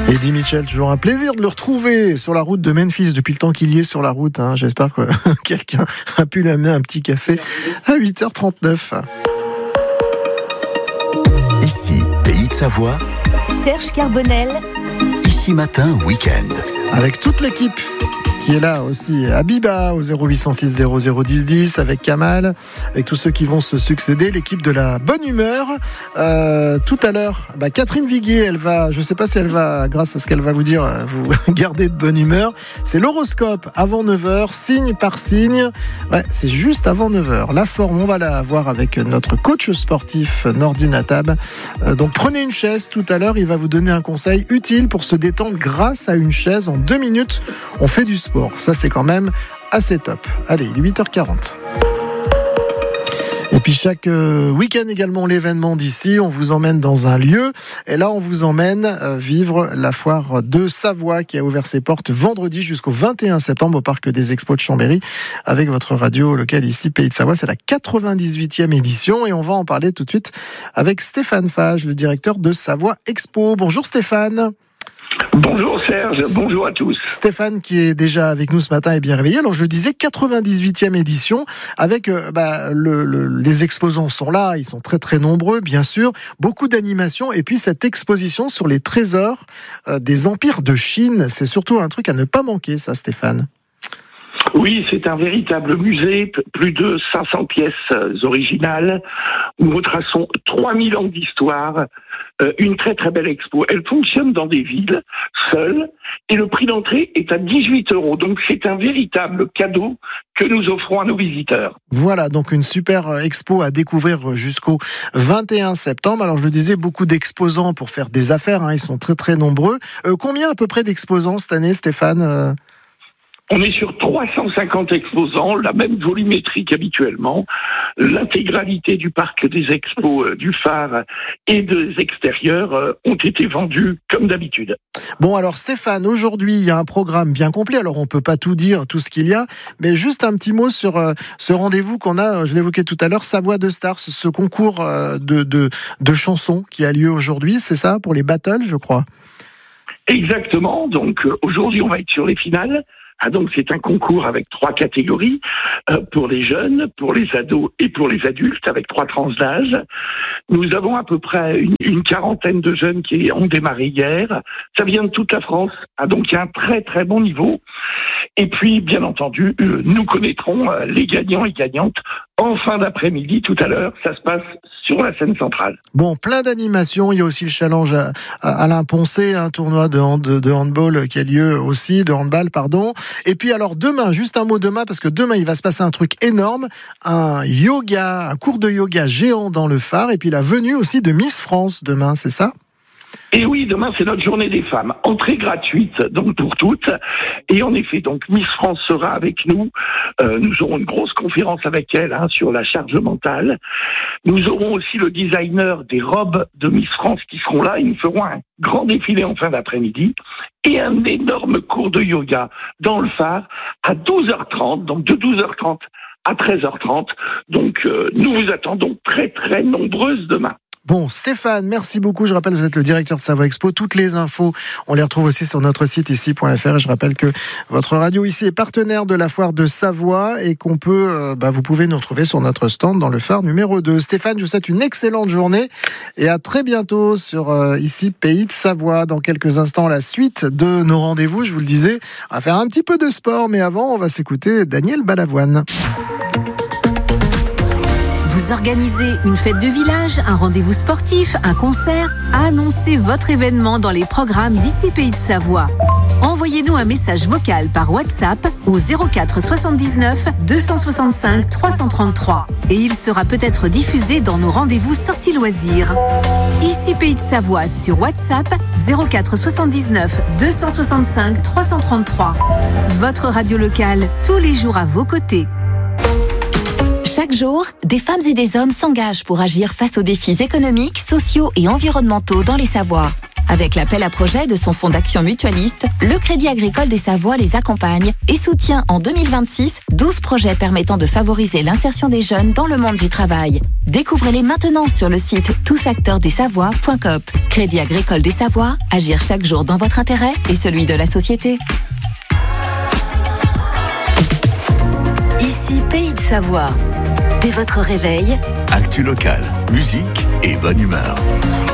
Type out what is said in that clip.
Eddie Mitchell, toujours un plaisir de le retrouver sur la route de Memphis depuis le temps qu'il y est sur la route. J'espère que quelqu'un a pu l'amener un petit café à 8h39. Ici, Pays de Savoie. Serge Carbonel. Ici Matin, week-end. Avec toute l'équipe qui est là aussi, Abiba au 0806 00 10 10, avec Kamal, avec tous ceux qui vont se succéder, l'équipe de la bonne humeur. Tout à l'heure, Catherine Viguier, elle va, je ne sais pas si elle va, grâce à ce qu'elle va vous dire, vous garder de bonne humeur. C'est l'horoscope avant 9h, signe par signe. Ouais, c'est juste avant 9h. La forme, on va la voir avec notre coach sportif Nordi Natab. Donc prenez une chaise tout à l'heure, il va vous donner un conseil utile pour se détendre grâce à une chaise. En 2 minutes, on fait du sport. Ça, c'est quand même assez top. Allez, il est 8h40. Et puis chaque week-end également, l'événement d'ici, on vous emmène dans un lieu. Et là, on vous emmène vivre la foire de Savoie qui a ouvert ses portes vendredi jusqu'au 21 septembre au Parc des Expos de Chambéry avec votre radio locale ici, Pays de Savoie. C'est la 98e édition et on va en parler tout de suite avec Stéphane Fage, le directeur de Savoie Expo. Bonjour Stéphane. Bonjour Serge, bonjour à tous. Stéphane qui est déjà avec nous ce matin est bien réveillé. Alors je le disais, 98e édition avec les exposants sont là, ils sont très très nombreux bien sûr, beaucoup d'animations et puis cette exposition sur les trésors des empires de Chine, c'est surtout un truc à ne pas manquer ça Stéphane. Oui, c'est un véritable musée, plus de 500 pièces originales. Nous retraçons 3000 ans d'histoire, une très très belle expo. Elle fonctionne dans des villes, seule, et le prix d'entrée est à 18 €. Donc c'est un véritable cadeau que nous offrons à nos visiteurs. Voilà, donc une super expo à découvrir jusqu'au 21 septembre. Alors je le disais, beaucoup d'exposants pour faire des affaires, ils sont très très nombreux. Combien à peu près d'exposants cette année Stéphane ? On est sur 350 exposants, la même volumétrie qu'habituellement. L'intégralité du parc des expos du phare et des extérieurs ont été vendus comme d'habitude. Bon alors Stéphane, aujourd'hui il y a un programme bien complet, alors on peut pas tout dire, tout ce qu'il y a, mais juste un petit mot sur ce rendez-vous qu'on a, je l'évoquais tout à l'heure, Savoie de Stars, ce concours de chansons qui a lieu aujourd'hui, c'est ça, pour les battles je crois ? Exactement, donc aujourd'hui on va être sur les finales. Donc c'est un concours avec 3 catégories, pour les jeunes, pour les ados et pour les adultes, avec 3 tranches d'âge. Nous avons à peu près une quarantaine de jeunes qui ont démarré hier. Ça vient de toute la France, donc il y a un très très bon niveau. Et puis, bien entendu, nous connaîtrons les gagnants et gagnantes en fin d'après-midi tout à l'heure. Ça se passe sur la scène centrale. Bon, plein d'animations. Il y a aussi le challenge à Alain Poncé, un tournoi de handball qui a lieu aussi, de handball, pardon. Et puis alors demain, juste un mot demain, parce que demain il va se passer un truc énorme, un cours de yoga géant dans le phare, et puis la venue aussi de Miss France demain, c'est ça ? Et oui, demain c'est notre journée des femmes, entrée gratuite donc pour toutes. Et en effet, donc Miss France sera avec nous. Nous aurons une grosse conférence avec elle sur la charge mentale. Nous aurons aussi le designer des robes de Miss France qui seront là. Ils nous feront un grand défilé en fin d'après-midi et un énorme cours de yoga dans le phare à 12h30, donc de 12h30 à 13h30. Donc nous vous attendons très très nombreuses demain. Bon, Stéphane, merci beaucoup. Je rappelle, vous êtes le directeur de Savoie Expo. Toutes les infos, on les retrouve aussi sur notre site ici.fr. Et je rappelle que votre radio ici est partenaire de la foire de Savoie et qu'on peut, vous pouvez nous retrouver sur notre stand dans le phare numéro 2. Stéphane, je vous souhaite une excellente journée et à très bientôt sur ici Pays de Savoie. Dans quelques instants, la suite de nos rendez-vous. Je vous le disais, on va faire un petit peu de sport, mais avant, on va s'écouter Daniel Balavoine. Vous organisez une fête de village, un rendez-vous sportif, un concert? Annoncez votre événement dans les programmes d'ici Pays de Savoie. Envoyez-nous un message vocal par WhatsApp au 04 79 265 333 et il sera peut-être diffusé dans nos rendez-vous sorties loisirs. Ici Pays de Savoie sur WhatsApp 04 79 265 333. Votre radio locale, tous les jours à vos côtés. Chaque jour, des femmes et des hommes s'engagent pour agir face aux défis économiques, sociaux et environnementaux dans les Savoies. Avec l'appel à projet de son fonds d'action mutualiste, le Crédit agricole des Savoies les accompagne et soutient en 2026 12 projets permettant de favoriser l'insertion des jeunes dans le monde du travail. Découvrez-les maintenant sur le site tousacteursdessavoies.coop. Crédit Agricole des Savoies, agir chaque jour dans votre intérêt et celui de la société. Ici Pays de Savoie. Dès votre réveil, Actu locale, musique et bonne humeur.